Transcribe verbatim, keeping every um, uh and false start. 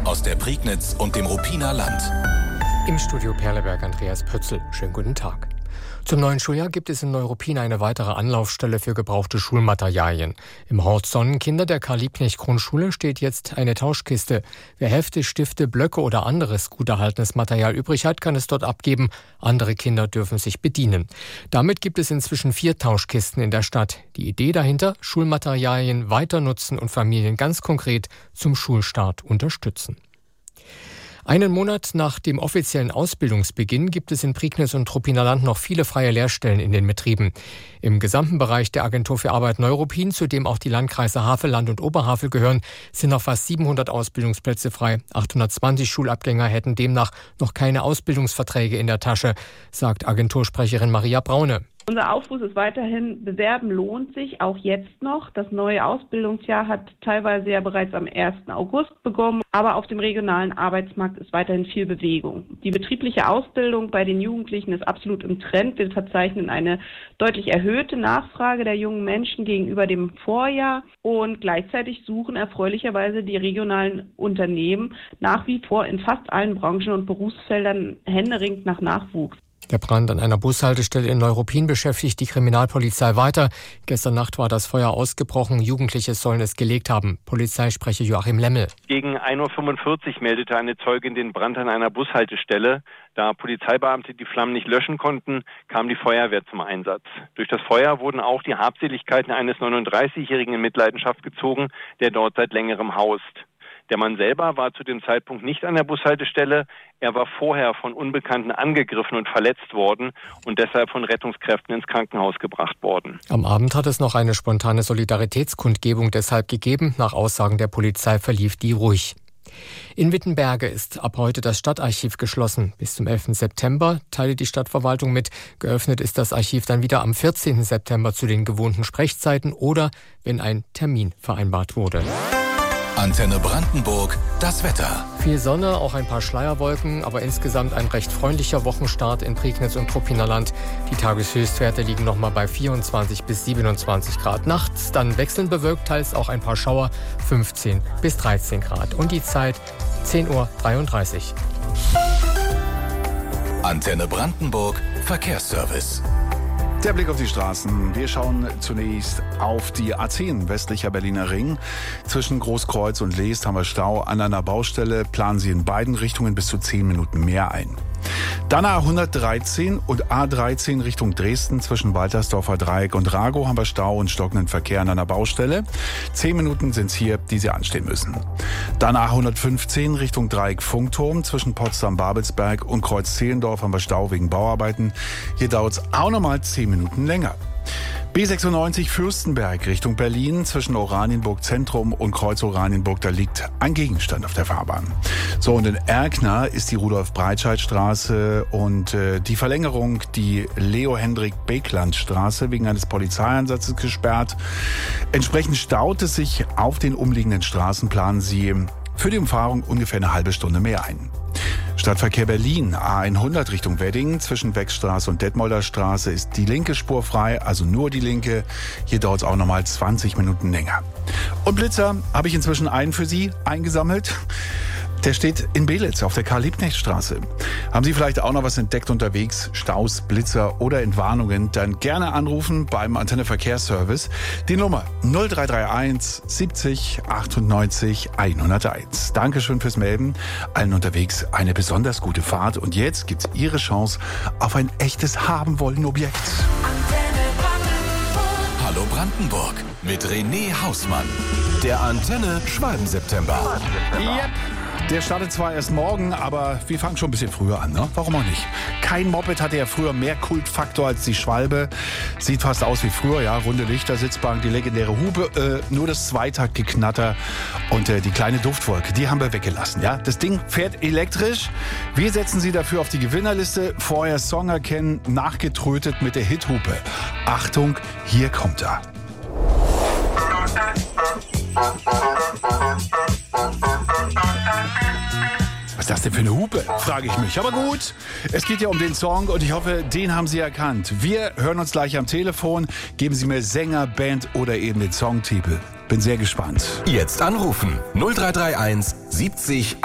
aus der Prignitz und dem Ruppiner Land. Im Studio Perleberg Andreas Pötzl. Schönen guten Tag. Zum neuen Schuljahr gibt es in Neuruppin eine weitere Anlaufstelle für gebrauchte Schulmaterialien. Im Hort Sonnenkinder der Karl-Liebknecht-Grundschule steht jetzt eine Tauschkiste. Wer Hefte, Stifte, Blöcke oder anderes gut erhaltenes Material übrig hat, kann es dort abgeben. Andere Kinder dürfen sich bedienen. Damit gibt es inzwischen vier Tauschkisten in der Stadt. Die Idee dahinter: Schulmaterialien weiter nutzen und Familien ganz konkret zum Schulstart unterstützen. Einen Monat nach dem offiziellen Ausbildungsbeginn gibt es in Prignitz und Ruppiner Land noch viele freie Lehrstellen in den Betrieben. Im gesamten Bereich der Agentur für Arbeit Neuruppin, zu dem auch die Landkreise Havelland und Oberhavel gehören, sind noch fast siebenhundert Ausbildungsplätze frei. achthundertzwanzig Schulabgänger hätten demnach noch keine Ausbildungsverträge in der Tasche, sagt Agentursprecherin Maria Braune. Unser Aufruf ist weiterhin: Bewerben lohnt sich, auch jetzt noch. Das neue Ausbildungsjahr hat teilweise ja bereits am ersten August begonnen, aber auf dem regionalen Arbeitsmarkt ist weiterhin viel Bewegung. Die betriebliche Ausbildung bei den Jugendlichen ist absolut im Trend. Wir verzeichnen eine deutlich erhöhte Nachfrage der jungen Menschen gegenüber dem Vorjahr und gleichzeitig suchen erfreulicherweise die regionalen Unternehmen nach wie vor in fast allen Branchen und Berufsfeldern händeringend nach Nachwuchs. Der Brand an einer Bushaltestelle in Neuruppin beschäftigt die Kriminalpolizei weiter. Gestern Nacht war das Feuer ausgebrochen. Jugendliche sollen es gelegt haben. Polizeisprecher Joachim Lemmel. Gegen ein Uhr fünfundvierzig meldete eine Zeugin den Brand an einer Bushaltestelle. Da Polizeibeamte die Flammen nicht löschen konnten, kam die Feuerwehr zum Einsatz. Durch das Feuer wurden auch die Habseligkeiten eines neununddreißigjährigen in Mitleidenschaft gezogen, der dort seit längerem haust. Der Mann selber war zu dem Zeitpunkt nicht an der Bushaltestelle. Er war vorher von Unbekannten angegriffen und verletzt worden und deshalb von Rettungskräften ins Krankenhaus gebracht worden. Am Abend hat es noch eine spontane Solidaritätskundgebung deshalb gegeben. Nach Aussagen der Polizei verlief die ruhig. In Wittenberge ist ab heute das Stadtarchiv geschlossen. Bis zum elften September teilt die Stadtverwaltung mit. Geöffnet ist das Archiv dann wieder am vierzehnten September zu den gewohnten Sprechzeiten oder wenn ein Termin vereinbart wurde. Antenne Brandenburg, das Wetter. Viel Sonne, auch ein paar Schleierwolken, aber insgesamt ein recht freundlicher Wochenstart in Prignitz und Ruppiner Land. Die Tageshöchstwerte liegen nochmal bei vierundzwanzig bis siebenundzwanzig Grad. Nachts dann wechselnd bewölkt, teils auch ein paar Schauer, fünfzehn bis dreizehn Grad. Und die Zeit zehn Uhr dreiunddreißig. Antenne Brandenburg, Verkehrsservice. Der Blick auf die Straßen. Wir schauen zunächst auf die A zehn, westlicher Berliner Ring. Zwischen Großkreuz und Leest haben wir Stau. An einer Baustelle planen Sie in beiden Richtungen bis zu zehn Minuten mehr ein. Dann A hundertdreizehn und A dreizehn Richtung Dresden. Zwischen Waltersdorfer Dreieck und Ragow haben wir Stau und stockenden Verkehr an einer Baustelle. Zehn Minuten sind es hier, die Sie anstehen müssen. Dann A hundertfünfzehn Richtung Dreieck Funkturm. Zwischen Potsdam-Babelsberg und Kreuz-Zehlendorf haben wir Stau wegen Bauarbeiten. Hier dauert es auch nochmal zehn Minuten länger. B sechsundneunzig Fürstenberg Richtung Berlin. Zwischen Oranienburg Zentrum und Kreuz Oranienburg, da liegt ein Gegenstand auf der Fahrbahn. So, und in Erkner ist die Rudolf-Breitscheid-Straße und äh, die Verlängerung, die Leo-Hendrik-Beckland-Straße, wegen eines Polizeieinsatzes gesperrt. Entsprechend staut es sich auf den umliegenden Straßen. Planen Sie für die Umfahrung ungefähr eine halbe Stunde mehr ein. Stadtverkehr Berlin, A hundert Richtung Wedding. Zwischen Weckstraße und Detmolder Straße ist die linke Spur frei, also nur die linke. Hier dauert es auch nochmal zwanzig Minuten länger. Und Blitzer habe ich inzwischen einen für Sie eingesammelt. Der steht in Belitz auf der Karl-Liebknecht-Straße. Haben Sie vielleicht auch noch was entdeckt unterwegs? Staus, Blitzer oder Entwarnungen? Dann gerne anrufen beim Antenne Verkehrsservice. Die Nummer null drei drei eins siebzig achtundneunzig hunderteins. Dankeschön fürs Melden. Allen unterwegs eine besonders gute Fahrt. Und jetzt gibt's Ihre Chance auf ein echtes Haben-Wollen-Objekt. Hallo Brandenburg mit René Hausmann. Der Antenne Schwalben-September. Yep. Der startet zwar erst morgen, aber wir fangen schon ein bisschen früher an, ne? Warum auch nicht? Kein Moped hatte ja früher mehr Kultfaktor als die Schwalbe. Sieht fast aus wie früher, ja, runde Lichter, Sitzbank, die legendäre Hupe, äh, nur das Zweitaktgeknatter und äh, die kleine Duftwolke, die haben wir weggelassen, ja? Das Ding fährt elektrisch. Wir setzen Sie dafür auf die Gewinnerliste. Vorher Song erkennen, nachgetrötet mit der Hithupe. Achtung, hier kommt er. Was ist das denn für eine Hupe, frage ich mich. Aber gut, es geht ja um den Song und ich hoffe, den haben Sie erkannt. Wir hören uns gleich am Telefon. Geben Sie mir Sänger, Band oder eben den Songtitel. Bin sehr gespannt. Jetzt anrufen null drei drei eins siebzig